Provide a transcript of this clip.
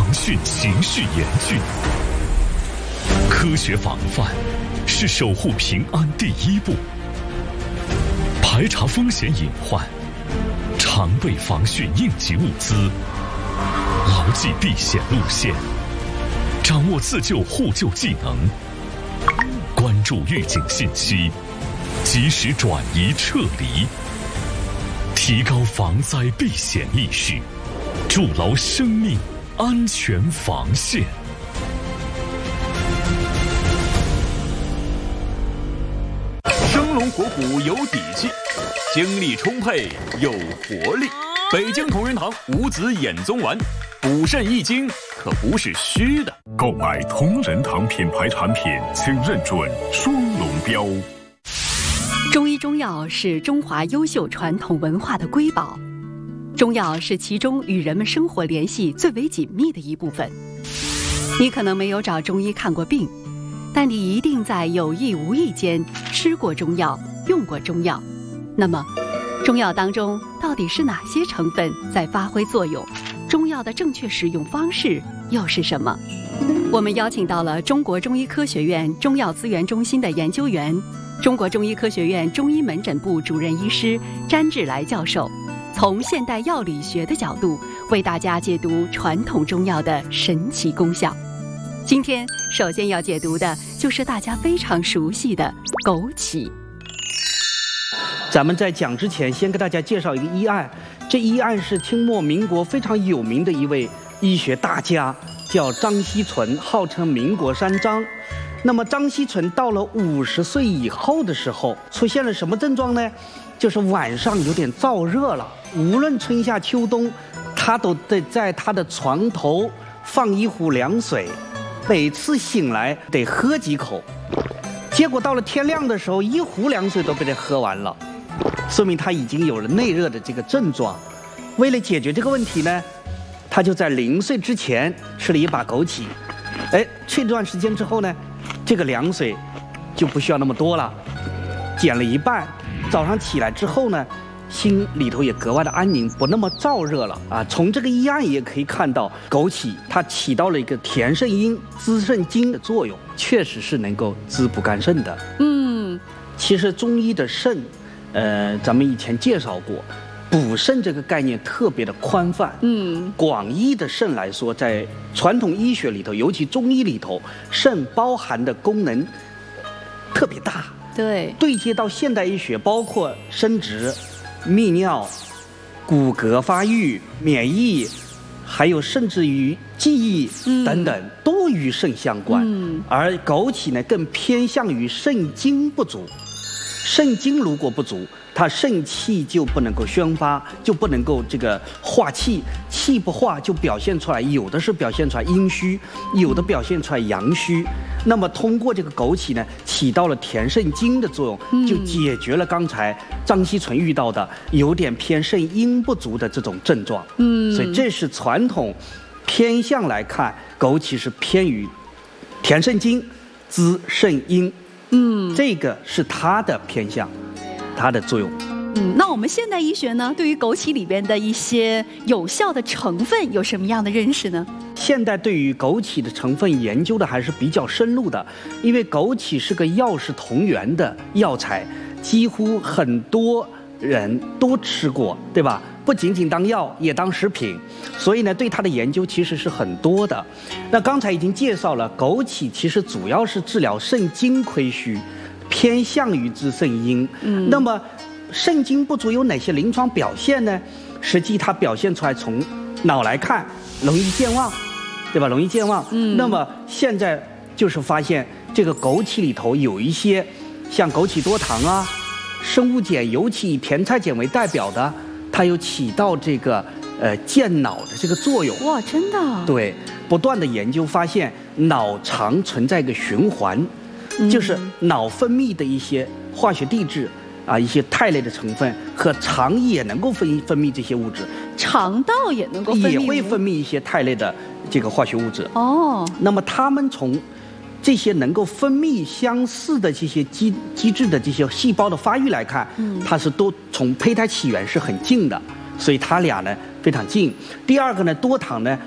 汛形势严峻，科学防范是守护平安第一步。排查风险隐患，常备防汛应急物资，牢记避险路线，掌握自救互救技能，关注预警信息，及时转移撤离，提高防灾避险意识，筑牢生命安全防线。 生龙活虎有底气，精力充沛有活力。北京同仁堂五子衍宗丸，补肾益精可不是虚的。 购买同仁堂品牌产品，请认准双龙标。 中医中药是中华优秀传统文化的瑰宝，中药是其中与人们生活联系最为紧密的一部分。你可能没有找中医看过病，但你一定在有意无意间吃过中药，用过中药。那么，中药当中到底是哪些成分在发挥作用？中药的正确使用方式又是什么？我们邀请到了中国中医科学院中药资源中心的研究员，中国中医科学院中医门诊部主任医师詹志来教授，从现代药理学的角度为大家解读传统中药的神奇功效。今天首先要解读的就是大家非常熟悉的枸杞。 咱们在讲之前，先给大家介绍一个医案。这医案是清末民国非常有名的一位医学大家，叫张锡纯，号称民国三张。那么张锡纯到了50岁以后的时候，出现了什么症状呢？就是晚上有点燥热了，无论春夏秋冬，他都得在他的床头放一壶凉水，每次醒来得喝几口。结果到了天亮的时候，一壶凉水都被他喝完了，说明他已经有了内热的这个症状。为了解决这个问题呢，他就在临睡之前吃了一把枸杞。这段时间之后呢，这个凉水就不需要那么多了，减了一半。早上起来之后呢，心里头也格外的安宁，不那么燥热了啊。从这个医案也可以看到，枸杞它起到了一个填肾阴、滋肾精的作用，确实是能够滋补肝肾的。其实中医的肾，咱们以前介绍过，补肾这个概念特别的宽泛。广义的肾来说，在传统医学里头，尤其中医里头，肾包含的功能特别大。对接到现代医学，包括生殖、泌尿、骨骼发育、免疫，还有甚至于记忆等等，都与肾相关。而枸杞呢，更偏向于肾精不足。肾精如果不足，它肾气就不能够宣发，就不能够这个化气，气不化就表现出来，有的是表现出来阴虚，有的表现出来阳虚。那么通过这个枸杞呢，起到了填肾精的作用，就解决了刚才张锡纯遇到的有点偏肾阴不足的这种症状。所以这是传统偏向来看，枸杞是偏于填肾精、滋肾阴。这个是它的偏向，它的作用。 那我们现代医学呢，对于枸杞里边的一些有效的成分有什么样的认识呢？ 现代对于枸杞的成分研究的还是比较深入的，因为枸杞是个药食同源的药材，几乎很多人都吃过，对吧？不仅仅当药，也当食品，所以呢，对它的研究其实是很多的。那刚才已经介绍了，枸杞其实主要是治疗肾精亏虚，偏向于滋肾阴。那么肾精不足有哪些临床表现呢？实际它表现出来，从脑来看，容易健忘，对吧？容易健忘。那么现在就是发现这个枸杞里头有一些像枸杞多糖啊、生物碱，尤其以甜菜碱为代表的，它有起到这个健脑的这个作用。 哇，真的？ 对，不断的研究发现，脑肠存在一个循环，就是脑分泌的一些化学地质啊，一些肽类的成分和肠也能够分泌这些物质， 肠道也能够也会分泌一些肽类的这个化学物质。那么它们从这些能够分泌相似的这些机制的这些细胞的发育来看，它是都从胚胎起源是很近的，所以它俩呢非常近。第二个呢，多糖呢